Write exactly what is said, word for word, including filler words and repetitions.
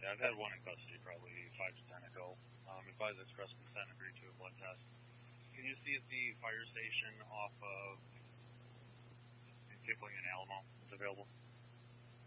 Yeah, I've had one in custody probably five to ten ago. Um, advised express consent, agreed to a blood test. Can you see if the fire station off of Kipling and Alamo is available?